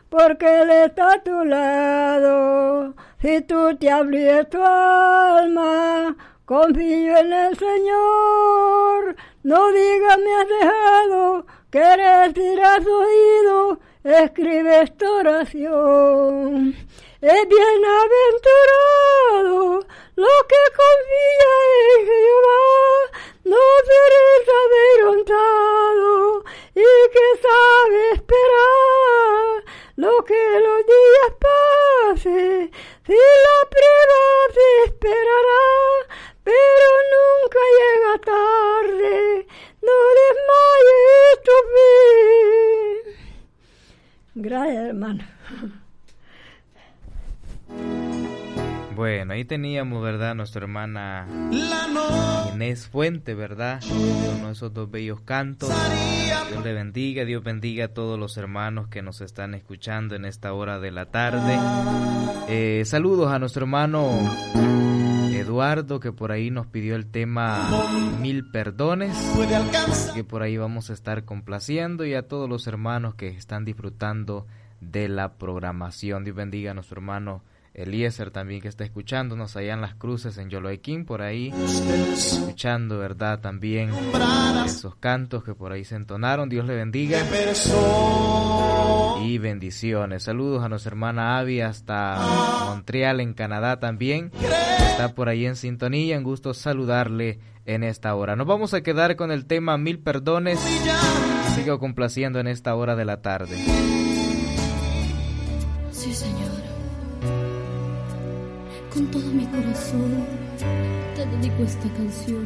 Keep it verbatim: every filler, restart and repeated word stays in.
porque Él está a tu lado. Si tú te abrías tu alma, confío en el Señor. No digas me has dejado, querer tirar su oído, escribe esta oración. Es bienaventurado lo que confía en Jehová, no será amedrentado y que sabe esperar lo que los días pase. Si la prueba se esperará, pero nunca llega tarde, no desmayes tu fe. Gracias, hermano. Bueno, ahí teníamos, ¿verdad?, nuestra hermana Inés Fuente, ¿verdad?, con esos dos bellos cantos. Dios le bendiga, Dios bendiga a todos los hermanos que nos están escuchando en esta hora de la tarde. Eh, saludos a nuestro hermano Eduardo, que por ahí nos pidió el tema Mil Perdones, que por ahí vamos a estar complaciendo, y a todos los hermanos que están disfrutando de la programación. Dios bendiga a nuestro hermano Eliezer también, que está escuchándonos allá en Las Cruces, en Yoloequín, por ahí, escuchando, ¿verdad?, también esos cantos que por ahí se entonaron. Dios le bendiga y bendiciones. Saludos a nuestra hermana Avi hasta Montreal, en Canadá también, está por ahí en sintonía. Un gusto saludarle en esta hora. Nos vamos a quedar con el tema Mil Perdones. Sigo complaciendo en esta hora de la tarde. Sí, Señor. Con todo mi corazón te dedico esta canción.